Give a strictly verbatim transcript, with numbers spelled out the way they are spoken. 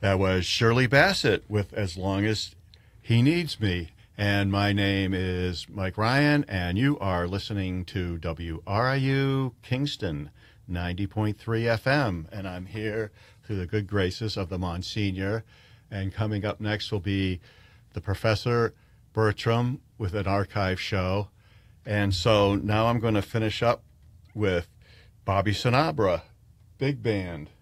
That was Shirley Bassett with As Long as He Needs Me. And my name is Mike Ryan, and you are listening to W R I U Kingston ninety point three F M. And I'm here through the good graces of the Monsignor. And coming up next will be the Professor Bertram with an archive show. And so now I'm going to finish up with Bobby Sanabra, big band.